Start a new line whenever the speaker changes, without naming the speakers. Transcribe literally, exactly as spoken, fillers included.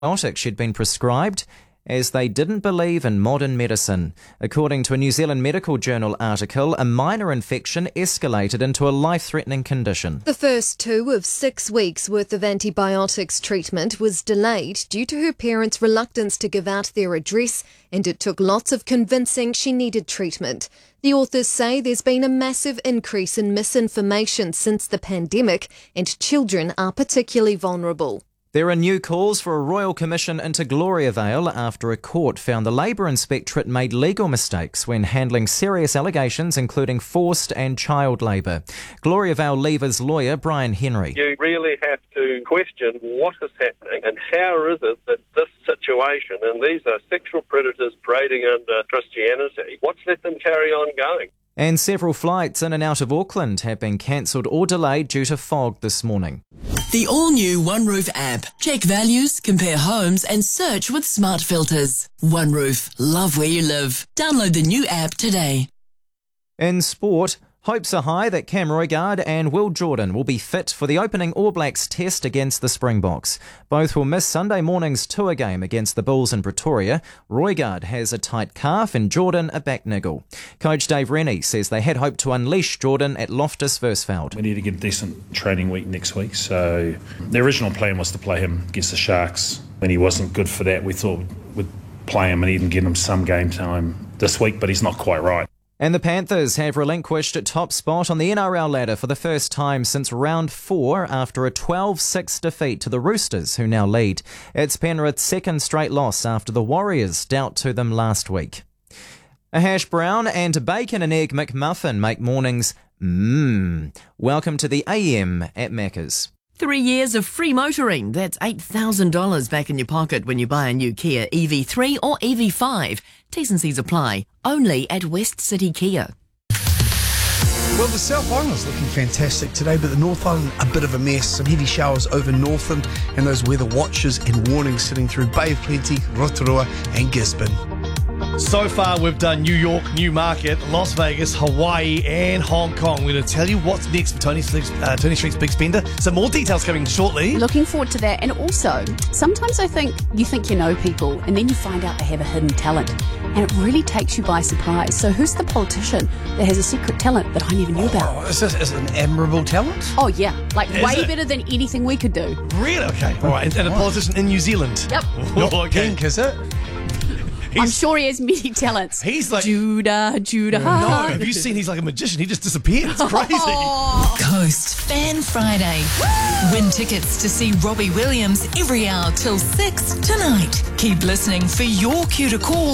antibiotics she'd been prescribed, as they didn't believe in modern medicine. According to a New Zealand Medical Journal article, a minor infection escalated into a life-threatening condition.
The first two of six weeks' worth of antibiotics treatment was delayed due to her parents' reluctance to give out their address, and it took lots of convincing she needed treatment. The authors say there's been a massive increase in misinformation since the pandemic, and children are particularly vulnerable.
There are new calls for a royal commission into Gloriavale after a court found the Labour Inspectorate made legal mistakes when handling serious allegations including forced and child labour. Gloriavale Leavers lawyer Brian Henry.
You really have to question what is happening and how is it that this situation, and these are sexual predators parading under Christianity, what's let them carry on going?
And several flights in and out of Auckland have been cancelled or delayed due to fog this morning.
The all-new OneRoof app. Check values, compare homes and search with smart filters. OneRoof. Love where you live. Download the new app today.
In sport, hopes are high that Cam Roigard and Will Jordan will be fit for the opening All Blacks test against the Springboks. Both will miss Sunday morning's tour game against the Bulls in Pretoria. Roigard has a tight calf and Jordan a back niggle. Coach Dave Rennie says they had hoped to unleash Jordan at Loftus Versfeld.
We need to get a decent training week next week, so the original plan was to play him against the Sharks. When he wasn't good for that, we thought we'd play him and even get him some game time this week, but he's not quite right.
And the Panthers have relinquished a top spot on the N R L ladder for the first time since round four after a twelve six defeat to the Roosters, who now lead. It's Penrith's second straight loss after the Warriors dealt to them last week. A hash brown and a bacon and egg McMuffin make mornings mmm. Welcome to the A M at Macca's.
Three years of free motoring. That's eight thousand dollars back in your pocket when you buy a new Kia E V three or E V five. T's and C's apply. Only at West City Kia.
Well, the South Island is looking fantastic today, but the North Island a bit of a mess. Some heavy showers over Northland and those weather watches and warnings sitting through Bay of Plenty, Rotorua and Gisborne.
So far, we've done New York, Newmarket, Las Vegas, Hawaii, and Hong Kong. We're going to tell you what's next for Tony Street's, uh, Tony Street's Big Spender. Some more details coming shortly.
Looking forward to that. And also, sometimes I think you think you know people, and then you find out they have a hidden talent, and it really takes you by surprise. So, who's the politician that has a secret talent that I never knew about?
Oh, is this is it an admirable talent?
Oh yeah, like
Is
way
it?
better than anything we could do.
Really? Okay. All right. And, and a politician in New Zealand.
Yep.
Not
okay.
pink, is it?
I'm sure he has many talents.
He's like...
Judah, Judah.
No, have you seen he's like a magician? He just disappeared. It's crazy.
Coast Fan Friday. Win tickets to see Robbie Williams every hour till six tonight. Keep listening for your cue to call